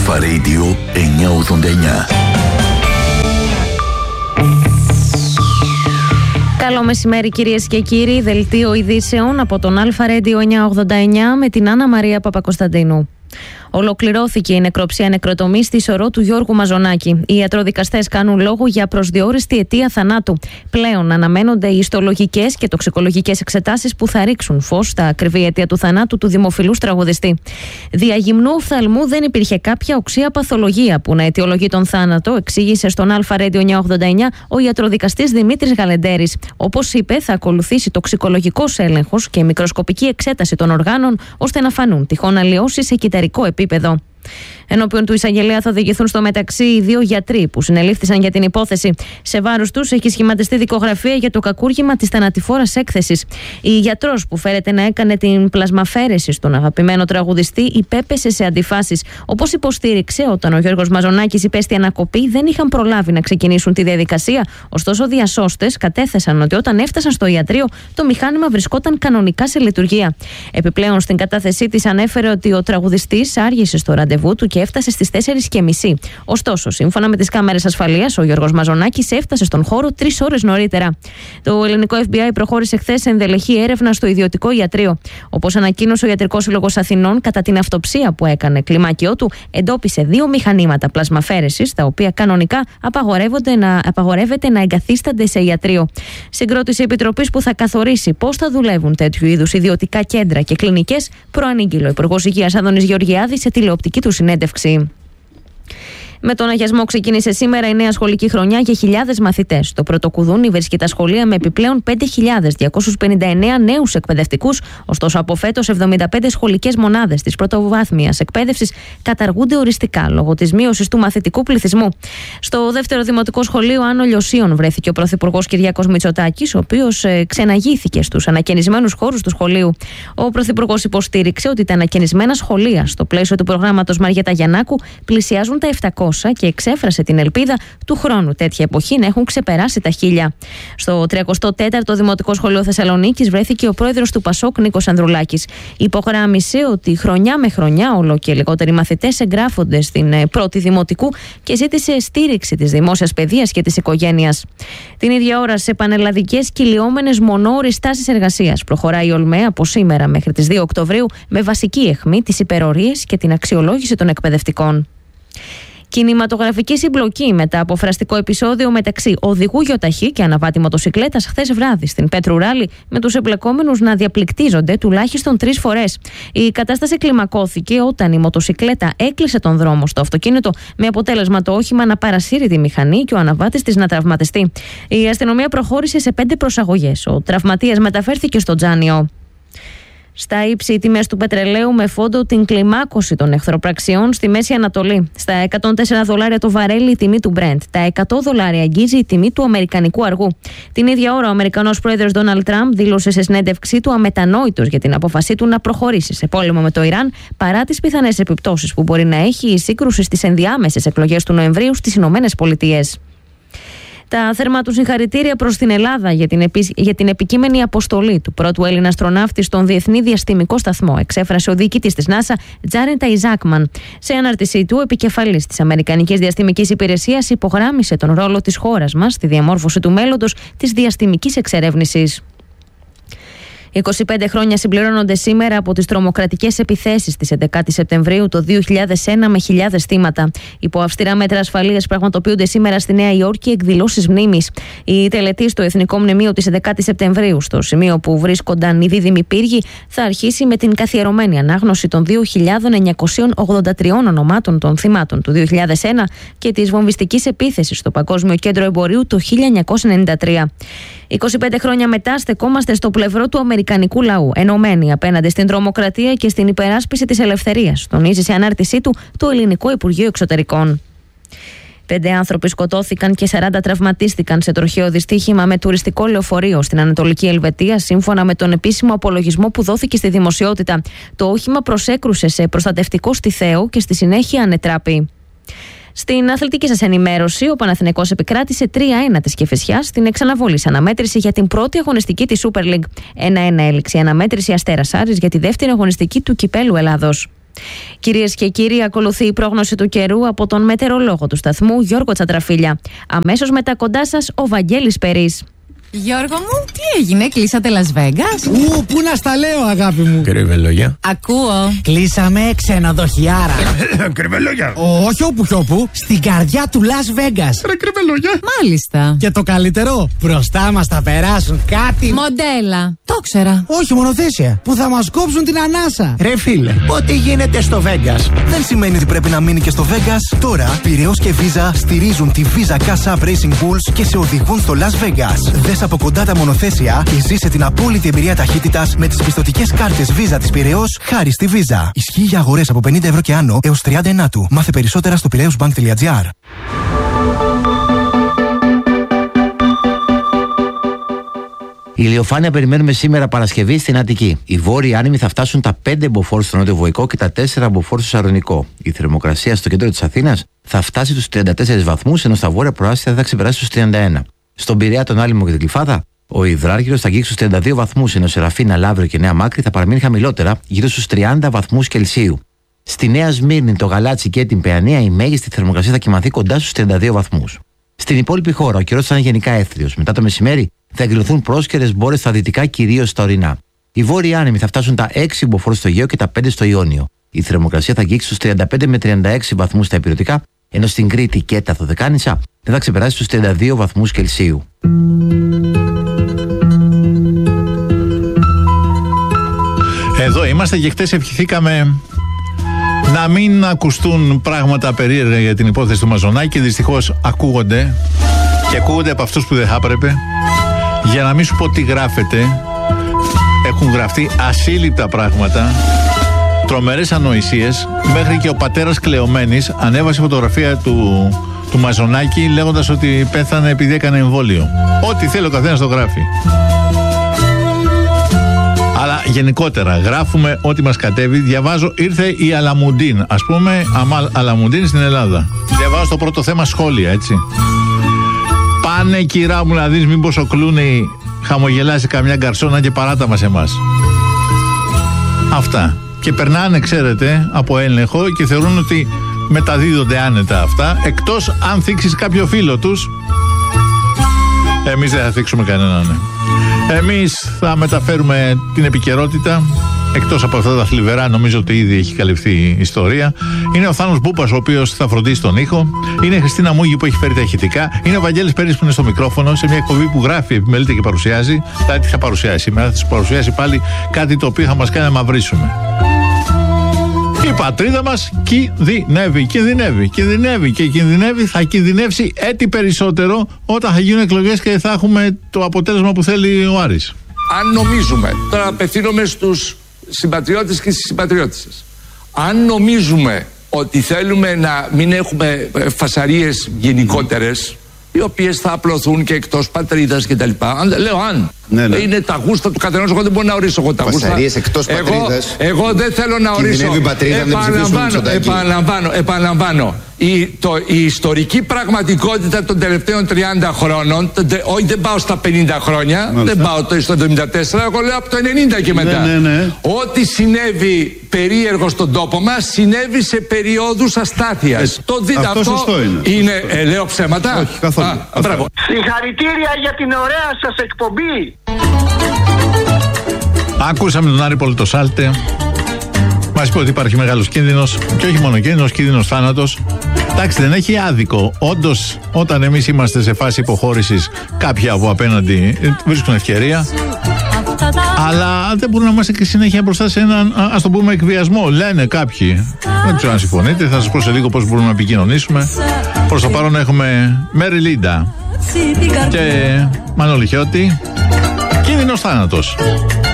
Αλφα Radio 989. Καλό μεσημέρι κυρίες και κύριοι, δελτίο ειδήσεων από τον Αλφα Radio 989 με την Άννα Μαρία Παπακοσταντίνου. Ολοκληρώθηκε η νεκροψία νεκροτομή στη σωρό του Γιώργου Μαζονάκη. Οι ιατροδικαστές κάνουν λόγο για προσδιορίστη αιτία θανάτου. Πλέον αναμένονται οι ιστολογικές και τοξικολογικές εξετάσεις που θα ρίξουν φως στα ακριβή αιτία του θανάτου του δημοφιλούς τραγουδιστή. Διαγυμνού οφθαλμού δεν υπήρχε κάποια οξία παθολογία που να αιτιολογεί τον θάνατο, εξήγησε στον Αλφα Radio 989 ο ιατροδικαστής Δημήτρης Γαλεντέρης. Όπως είπε, θα ακολουθήσει τοξικολογικός έλεγχος και μικροσκοπική εξέταση των οργάνων ώστε να φανούν τυχόν αλλοιώσεις σε κυταρικό επίπεδο. Ενώπιον του εισαγγελέα θα οδηγηθούν στο μεταξύ οι δύο γιατροί που συνελήφθησαν για την υπόθεση. Σε βάρος τους έχει σχηματιστεί δικογραφία για το κακούργημα της θανατηφόρας έκθεσης. Η γιατρός που φέρεται να έκανε την πλασμαφέρεση στον αγαπημένο τραγουδιστή υπέπεσε σε αντιφάσεις. Όπως υποστήριξε, όταν ο Γιώργος Μαζονάκης υπέστη ανακοπή, δεν είχαν προλάβει να ξεκινήσουν τη διαδικασία. Ωστόσο, διασώστες κατέθεσαν ότι όταν έφτασαν στο ιατρείο, το μηχάνημα βρισκόταν κανονικά σε λειτουργία. Επιπλέον, στην κατάθεσή της ανέφερε ότι ο τραγουδιστής άργησε στο ραντεβού του και έφτασε στις 4:30. Ωστόσο, σύμφωνα με τις κάμερες ασφαλείας, ο Γιώργος Μαζονάκης έφτασε στον χώρο 3 ώρες νωρίτερα. Το ελληνικό FBI προχώρησε χθες σε ενδελεχή έρευνα στο ιδιωτικό ιατρείο. Όπως ανακοίνωσε ο Ιατρικός Σύλλογος Αθηνών, κατά την αυτοψία που έκανε κλιμάκιό του, εντόπισε 2 μηχανήματα πλασμαφέρεσης, τα οποία κανονικά απαγορεύεται να εγκαθίστανται σε ιατρείο. Συγκρότηση επιτροπής που θα καθορίσει πώς θα δουλεύουν τέτοιου είδους ιδιωτικά κέντρα και κλινικές, προανήγγειλε ο Υπουργός Υγείας Άδωνης Γεωργιάδης σε τηλεοπτική του συνέντευξη. Με τον αγιασμό ξεκίνησε σήμερα η νέα σχολική χρονιά για χιλιάδες μαθητές. Το Πρωτοκουδούνι βρίσκει τα σχολεία με επιπλέον 5.259 νέους εκπαιδευτικούς. Ωστόσο, από φέτος 75 σχολικές μονάδες της πρωτοβάθμιας εκπαίδευσης καταργούνται οριστικά λόγω της μείωσης του μαθητικού πληθυσμού. Στο δεύτερο δημοτικό σχολείο Άνω Λιωσίων βρέθηκε ο Πρωθυπουργός Κυριάκος Μητσοτάκης, ο οποίος ξεναγήθηκε στους ανακαινισμένους χώρους του σχολείου. Ο Πρωθυπουργός υποστήριξε ότι τα ανακαινισμένα σχολεία στο πλαίσιο του προγράμματος Μαριέτα Γιαννάκου πλησιάζουν τα 700 και εξέφρασε την ελπίδα του χρόνου τέτοια εποχή να έχουν ξεπεράσει τα 1.000. Στο 34ο Δημοτικό Σχολείο Θεσσαλονίκης βρέθηκε ο πρόεδρος του Πασόκ Νίκος Ανδρουλάκης. Υπογράμμισε ότι χρονιά με χρονιά όλο και λιγότεροι μαθητές εγγράφονται στην πρώτη δημοτικού και ζήτησε στήριξη της δημόσιας παιδείας και της οικογένειας. Την ίδια ώρα, σε πανελλαδικές κυλιόμενες μονόωρες τάσεις εργασίας προχωράει η ΟΛΜΕ από σήμερα μέχρι τις 2 Οκτωβρίου με βασική αιχμή τις υπερορίες και την αξιολόγηση των εκπαιδευτικών. Κινηματογραφική συμπλοκή μετά από φραστικό επεισόδιο μεταξύ οδηγού γιοταχή και αναβάτη μοτοσικλέτας χθες βράδυ στην Πέτρου Ράλη, με τους εμπλεκόμενους να διαπληκτίζονται τουλάχιστον 3 φορές. Η κατάσταση κλιμακώθηκε όταν η μοτοσικλέτα έκλεισε τον δρόμο στο αυτοκίνητο, με αποτέλεσμα το όχημα να παρασύρει τη μηχανή και ο αναβάτης της να τραυματιστεί. Η αστυνομία προχώρησε σε 5 προσαγωγές. Ο τραυματίας μεταφέρθηκε στο Τζάνιο. Στα ύψη οι τιμές του πετρελαίου με φόντο την κλιμάκωση των εχθροπραξιών στη Μέση Ανατολή. Στα $104 το βαρέλι η τιμή του Brent. Τα $100 αγγίζει η τιμή του αμερικανικού αργού. Την ίδια ώρα ο Αμερικανός πρόεδρος Ντόναλντ Τραμπ δήλωσε σε συνέντευξή του αμετανόητος για την απόφασή του να προχωρήσει σε πόλεμο με το Ιράν, παρά τις πιθανές επιπτώσεις που μπορεί να έχει η σύγκρουση στις ενδιάμεσες εκλογές του Νοεμβρίου στις Ηνωμένες Πολιτείες. Τα θερμά του συγχαρητήρια προς την Ελλάδα για την επικείμενη αποστολή του πρώτου Έλληνα αστροναύτη στον Διεθνή Διαστημικό Σταθμό, εξέφρασε ο διοικητής της NASA, Τζάρεν Ταϊζάκμαν. Σε ανάρτησή του, ο επικεφαλής της Αμερικανικής Διαστημικής Υπηρεσίας υπογράμμισε τον ρόλο της χώρας μας στη διαμόρφωση του μέλλοντος της διαστημικής εξερεύνησης. 25 χρόνια συμπληρώνονται σήμερα από τις τρομοκρατικές επιθέσεις της 11ης Σεπτεμβρίου το 2001 με χιλιάδες θύματα. Υπό αυστηρά μέτρα ασφαλείας πραγματοποιούνται σήμερα στη Νέα Υόρκη εκδηλώσεις μνήμης. Η τελετή στο Εθνικό Μνημείο της 11ης Σεπτεμβρίου, στο σημείο που βρίσκονταν οι δίδυμοι πύργοι, θα αρχίσει με την καθιερωμένη ανάγνωση των 2.983 ονομάτων των θυμάτων του 2001 και της βομβιστικής επίθεσης στο Παγκόσμιο Κέντρο Εμπορίου το 1993. 25 χρόνια μετά στεκόμαστε στο πλευρό του αμερικανικού λαού, ενωμένοι απέναντι στην τρομοκρατία και στην υπεράσπιση της ελευθερίας, τονίζει σε ανάρτησή του το Ελληνικό Υπουργείο Εξωτερικών. 5 άνθρωποι σκοτώθηκαν και 40 τραυματίστηκαν σε τροχαίο δυστύχημα με τουριστικό λεωφορείο στην Ανατολική Ελβετία, σύμφωνα με τον επίσημο απολογισμό που δόθηκε στη δημοσιότητα. Το όχημα προσέκρουσε σε προστατευτικό στη Θέο και στη συνέχεια ανετράπη. Στην αθλητική σας ενημέρωση, ο Παναθηναϊκός επικράτησε 3-1 της Κηφισιάς στην εξαναβολής αναμέτρηση για την πρώτη αγωνιστική της Super League. 1-1 έληξε η αναμέτρηση Αστέρας Άρης για τη δεύτερη αγωνιστική του Κυπέλλου Ελλάδος. Κυρίες και κύριοι, ακολουθεί η πρόγνωση του καιρού από τον μετεωρολόγο του σταθμού Γιώργο Τσατραφίλια. Αμέσως μετά κοντά σας ο Βαγγέλης Περής. Γιώργο μου, τι έγινε, κλείσατε Las Vegas? Πού να στα λέω, αγάπη μου. Κρυβελόγια. Ακούω. Κλείσαμε ξενοδοχιάρα. Κρυβελόγια. Όχι όπου κι όπου, στην καρδιά του Las Vegas. Κρυβελόγια. Μάλιστα. Και το καλύτερο, μπροστά μας θα περάσουν κάτι. Μοντέλα. Το ξέρα. Όχι, μονοθέσια. Που θα μας κόψουν την ανάσα. Ρε φίλε, ό,τι γίνεται στο Vegas δεν σημαίνει ότι πρέπει να μείνει και στο Vegas. Τώρα, Πειραιώς και Visa στηρίζουν τη Visa Cash App Racing Bulls και σε οδηγούν στο Las Vegas. Δες από κοντά τα μονοθέσια και ζήσε την απόλυτη εμπειρία ταχύτητας με τις πιστωτικές κάρτες Visa της Πειραιώς χάρη στη Visa. Ισχύει για αγορές από 50 ευρώ και άνω έως 39. Μάθε περισσότερα στο piraeusbank.gr. Η ηλιοφάνεια περιμένουμε σήμερα Παρασκευή στην Αττική. Οι βόρειοι άνεμοι θα φτάσουν τα 5 μποφόρ στο νότιο Βοϊκό και τα 4 μποφόρ στο Σαρονικό. Η θερμοκρασία στο κέντρο της Αθήνας θα φτάσει στους 34 βαθμούς, ενώ στα βόρεια προάστια θα ξεπεράσει στους 31. Στον Πειραιά, τον Άλυμο και την Κλιφάδα, ο Υδράργυρος θα αγγίξει στους 32 βαθμούς, ενώ Σεραφίνα, Λαύριο και Νέα Μάκρη θα παραμείνει χαμηλότερα, γύρω στους 30 βαθμούς Κελσίου. Στη Νέα Σμύρνη, το Γαλάτσι και την Παιανία, η μέγιστη θερμοκρασία θα κυμανθεί κοντά στους 32 βαθμούς. Στην υπόλοιπη χώρα, ο καιρός θα είναι γενικά έθριος. Μετά το μεσημέρι θα εκδηλωθούν πρόσκαιρες μπόρες στα δυτικά, κυρίως στα ορεινά. Οι βόρειοι άνεμοι θα φτάσουν τα 6 μποφόρ στο Αιγαίο και τα 5 στο Ιόνιο. Η θερμοκρασία θα αγγίξει στους 35 με 36 βαθμούς στα ηπειρωτικά, ενώ στην Κρήτη και τα Δωδεκάνησα δεν θα ξεπεράσει στους 32 βαθμούς Κελσίου. Εδώ είμαστε και χτες ευχηθήκαμε να μην ακουστούν πράγματα περίεργα για την υπόθεση του Μαζονάκη και δυστυχώς ακούγονται και ακούγονται από αυτούς που δεν θα έπρεπε. Για να μην σου πω τι γράφεται, έχουν γραφτεί ασύλληπτα πράγματα, τρομερές ανοησίες, μέχρι και ο πατέρας Κλεωμένης ανέβασε φωτογραφία του Μαζονάκη λέγοντας ότι πέθανε επειδή έκανε εμβόλιο. Ό,τι θέλει ο καθένας το γράφει. Αλλά γενικότερα γράφουμε ό,τι μας κατέβει. Διαβάζω, ήρθε η Αλαμουντίν. Ας πούμε, Αλαμουντίν στην Ελλάδα. Διαβάζω το πρώτο θέμα σχόλια, έτσι. Πάνε κυρά μου να δεις μήπως ο Κλούνι χαμογελάσει καμιά γκαρσόνα και παράτα μας εμάς. Αυτά. Και περνάνε, ξέρετε, από έλεγχο και θεωρούν ότι μεταδίδονται άνετα αυτά, εκτός αν θίξεις κάποιο φίλο τους. Εμείς δεν θα θίξουμε κανέναν. Εμείς θα μεταφέρουμε την επικαιρότητα, εκτός από αυτά τα θλιβερά, νομίζω ότι ήδη έχει καλυφθεί η ιστορία. Είναι ο Θάνος Μπούπας, ο οποίος θα φροντίσει τον ήχο. Είναι η Χριστίνα Μούγη που έχει φέρει τα ηχητικά. Είναι ο Βαγγέλης Περής που είναι στο μικρόφωνο, σε μια εκπομπή που γράφει, επιμελείται και παρουσιάζει. Τι θα παρουσιάσει σήμερα? Θα σας παρουσιάσει πάλι κάτι το οποίο θα μας κάνει να μαυρίσουμε. Η πατρίδα μας κινδυνεύει και κινδυνεύει, θα κινδυνεύσει έτσι περισσότερο όταν θα γίνουν εκλογές και θα έχουμε το αποτέλεσμα που θέλει ο Άρης. Αν νομίζουμε, τώρα απευθύνομαι στους συμπατριώτες και στις συμπατριώτισσες, αν νομίζουμε ότι θέλουμε να μην έχουμε φασαρίες γενικότερες, οι οποίες θα απλωθούν και εκτός πατρίδας και τα λοιπά. Λέω αν. Ναι. Είναι τα γούστα του καθενός. Εγώ δεν μπορώ να ορίσω εγώ τα γούστα. Φασαρίες εκτός πατρίδας. Εγώ δεν θέλω να ορίσω. Επαναλαμβάνω. Η ιστορική πραγματικότητα των τελευταίων 30 χρόνων, όχι δεν πάω στα 50 χρόνια, δεν πάω στο 74, εγώ λέω από το 90 και μετά. Ναι. Ό,τι συνέβη περίεργο στον τόπο μας, συνέβη σε περιόδους αστάθειας. Αυτό σωστό είναι. Λέω ψέματα. Όχι, καθόλου. Συγχαρητήρια για την ωραία σας εκπομπή. Ακούσαμε τον Άρη Πολυτοσάλτε. Μας είπε ότι υπάρχει μεγάλος κίνδυνος, και όχι μόνο κίνδυνος θάνατος. Εντάξει, δεν έχει άδικο. Όντως, όταν εμείς είμαστε σε φάση υποχώρησης, κάποιοι από απέναντι βρίσκουν ευκαιρία. Αλλά δεν μπορούν να είμαστε και συνέχεια μπροστά σε έναν, ας το πούμε, εκβιασμό. Λένε κάποιοι. Δεν ξέρω αν συμφωνείτε. Θα σας πω σε λίγο πώς μπορούμε να επικοινωνήσουμε. Προς το παρόν έχουμε Μέρι Λίντα και Μανώλη Χιώτη. Κίνδυνος θάνατος.